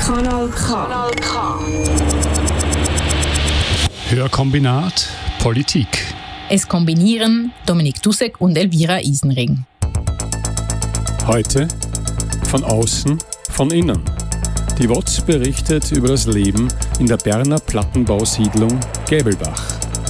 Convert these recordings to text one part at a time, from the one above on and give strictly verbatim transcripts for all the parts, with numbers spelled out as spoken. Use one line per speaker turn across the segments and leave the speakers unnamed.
Kanal K. Kanal K.
Hörkombinat Politik.
Es kombinieren Dominik Dussek und Elvira Isenring.
Heute von außen, von innen. Die W O Z berichtet über das Leben in der Berner Plattenbausiedlung Gäbelbach.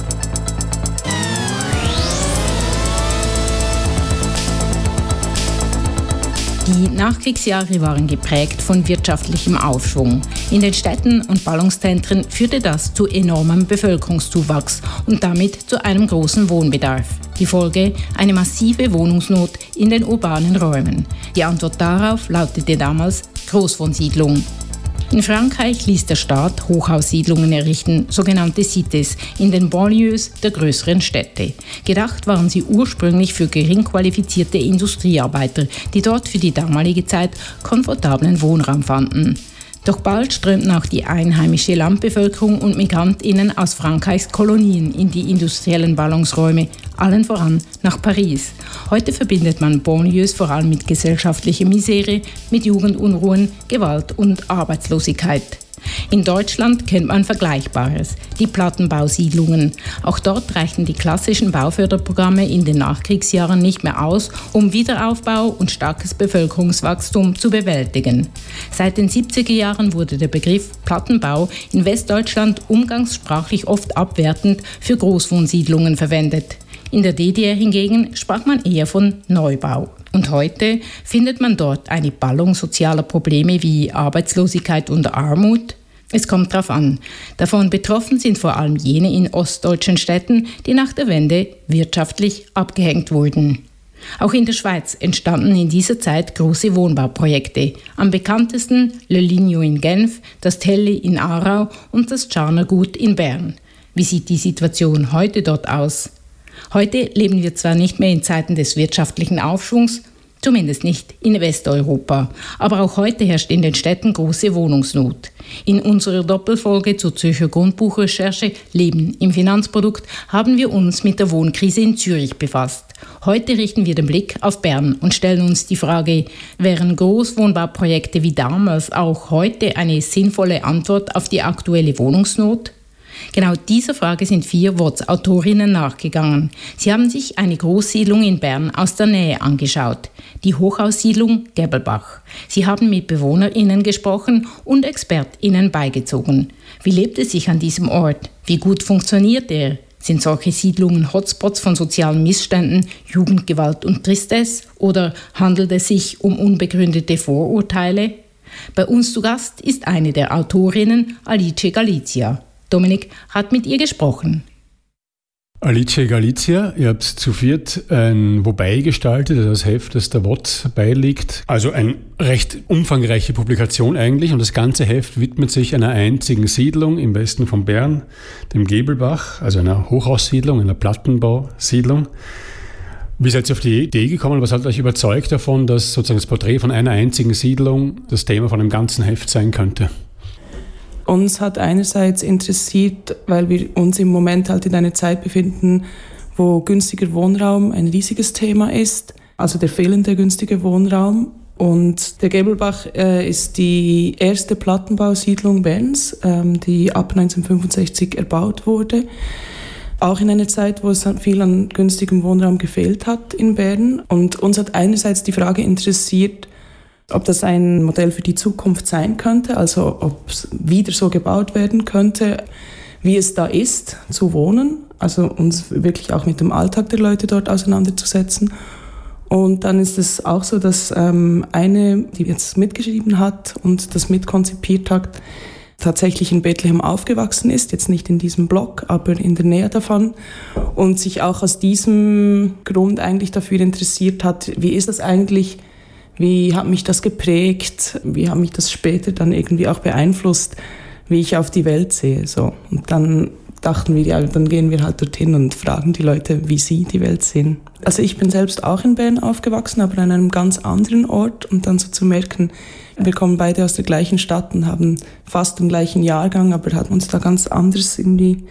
Die Nachkriegsjahre waren geprägt von wirtschaftlichem Aufschwung. In den Städten und Ballungszentren führte das zu enormem Bevölkerungszuwachs und damit zu einem großen Wohnbedarf. Die Folge: eine massive Wohnungsnot in den urbanen Räumen. Die Antwort darauf lautete damals Großwohnsiedlung. In Frankreich ließ der Staat Hochhaussiedlungen errichten, sogenannte Cités, in den Banlieues der größeren Städte. Gedacht waren sie ursprünglich für gering qualifizierte Industriearbeiter, die dort für die damalige Zeit komfortablen Wohnraum fanden. Doch bald strömten auch die einheimische Landbevölkerung und MigrantInnen aus Frankreichs Kolonien in die industriellen Ballungsräume, allen voran nach Paris. Heute verbindet man Banlieues vor allem mit gesellschaftlicher Misere, mit Jugendunruhen, Gewalt und Arbeitslosigkeit. In Deutschland kennt man Vergleichbares, die Plattenbausiedlungen. Auch dort reichten die klassischen Bauförderprogramme in den Nachkriegsjahren nicht mehr aus, um Wiederaufbau und starkes Bevölkerungswachstum zu bewältigen. Seit den siebziger Jahren wurde der Begriff Plattenbau in Westdeutschland umgangssprachlich oft abwertend für Großwohnsiedlungen verwendet. In der D D R hingegen sprach man eher von Neubau. Und heute findet man dort eine Ballung sozialer Probleme wie Arbeitslosigkeit und Armut. Es kommt drauf an. Davon betroffen sind vor allem jene in ostdeutschen Städten, die nach der Wende wirtschaftlich abgehängt wurden. Auch in der Schweiz entstanden in dieser Zeit große Wohnbauprojekte. Am bekanntesten Le Ligno in Genf, das Telli in Aarau und das Tschaner Gut in Bern. Wie sieht die Situation heute dort aus? Heute leben wir zwar nicht mehr in Zeiten des wirtschaftlichen Aufschwungs, zumindest nicht in Westeuropa, aber auch heute herrscht in den Städten große Wohnungsnot. In unserer Doppelfolge zur Zürcher Grundbuchrecherche Leben im Finanzprodukt haben wir uns mit der Wohnkrise in Zürich befasst. Heute richten wir den Blick auf Bern und stellen uns die Frage, wären Großwohnbauprojekte wie damals auch heute eine sinnvolle Antwort auf die aktuelle Wohnungsnot? Genau dieser Frage sind vier W O Z-Autorinnen nachgegangen. Sie haben sich eine Großsiedlung in Bern aus der Nähe angeschaut, die Hochhaussiedlung Gäbelbach. Sie haben mit BewohnerInnen gesprochen und ExpertInnen beigezogen. Wie lebt es sich an diesem Ort? Wie gut funktioniert er? Sind solche Siedlungen Hotspots von sozialen Missständen, Jugendgewalt und Tristesse? Oder handelt es sich um unbegründete Vorurteile? Bei uns zu Gast ist eine der Autorinnen, Alice Galizia. Dominik hat mit ihr gesprochen.
Alice Galizia, ihr habt zu viert ein Wobei gestaltet, also das Heft, das der W O Z beiliegt. Also eine recht umfangreiche Publikation eigentlich, und das ganze Heft widmet sich einer einzigen Siedlung im Westen von Bern, dem Gäbelbach, also einer Hochhaussiedlung, einer Plattenbausiedlung. Wie seid ihr auf die Idee gekommen? Was hat euch überzeugt davon, dass sozusagen das Porträt von einer einzigen Siedlung das Thema von einem ganzen Heft sein könnte?
Uns hat einerseits interessiert, weil wir uns im Moment halt in einer Zeit befinden, wo günstiger Wohnraum ein riesiges Thema ist, also der fehlende günstige Wohnraum. Und der Gäbelbach äh, ist die erste Plattenbausiedlung Berns, ähm, die ab neunzehnhundertfünfundsechzig erbaut wurde. Auch in einer Zeit, wo es viel an günstigem Wohnraum gefehlt hat in Bern. Und uns hat einerseits die Frage interessiert, ob das ein Modell für die Zukunft sein könnte, also ob es wieder so gebaut werden könnte, wie es da ist, zu wohnen, also uns wirklich auch mit dem Alltag der Leute dort auseinanderzusetzen. Und dann ist es auch so, dass ähm, eine, die jetzt mitgeschrieben hat und das mitkonzipiert hat, tatsächlich in Bethlehem aufgewachsen ist, jetzt nicht in diesem Block, aber in der Nähe davon, und sich auch aus diesem Grund eigentlich dafür interessiert hat, wie ist das eigentlich, wie hat mich das geprägt, wie hat mich das später dann irgendwie auch beeinflusst, wie ich auf die Welt sehe. So. Und dann dachten wir, ja, dann gehen wir halt dorthin und fragen die Leute, wie sie die Welt sehen. Also ich bin selbst auch in Bern aufgewachsen, aber an einem ganz anderen Ort, und dann so zu merken, wir kommen beide aus der gleichen Stadt und haben fast den gleichen Jahrgang, aber haben uns da ganz anders irgendwie